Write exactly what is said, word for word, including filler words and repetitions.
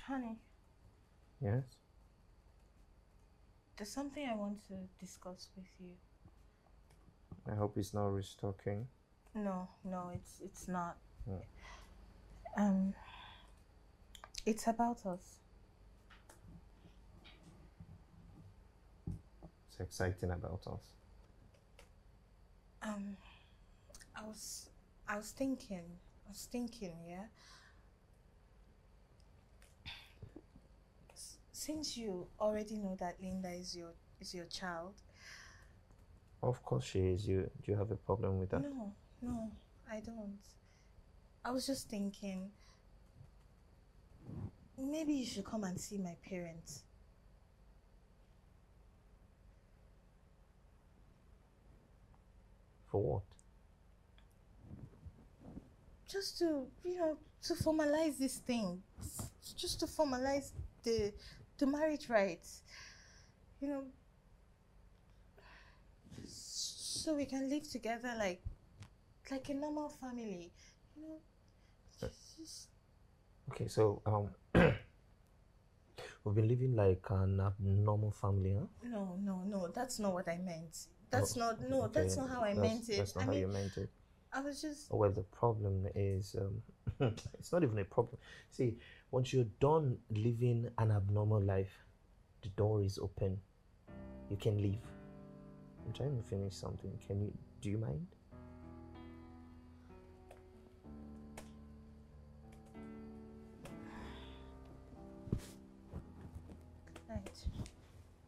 Honey, Yes? there's something I want to discuss with you. I hope it's not restocking. No, no, it's it's not. Hmm. Um, it's about us. It's exciting about us. Um, I was I was thinking, I was thinking, yeah. S- Since you already know that Linda is your is your child. Of course she is. You do you have a problem with that? No, no, I don't. I was just thinking, maybe you should come and see my parents. For what? Just to, you know, to formalize this thing. S- Just to formalize the the marriage rights. You know, so we can live together like like a normal family. You know, just, just Okay, so um we've been living like an abnormal family, huh? no, no, no. That's not what I meant. Oh, That's not no. okay. That's not how I That's meant it. that's not I how mean, you meant it. I was just Well, the problem is, um, it's not even a problem. See, once you're done living an abnormal life, the door is open. You can leave. I'm trying to finish something. Can you? Do you mind?